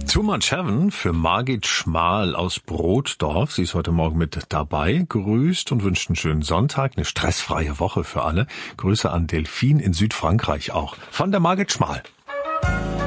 Too Much Heaven für Margit Schmal aus Brotdorf. Sie ist heute Morgen mit dabei, grüßt und wünscht einen schönen Sonntag, eine stressfreie Woche für alle. Grüße an Delphine in Südfrankreich auch. Von der Margit Schmal.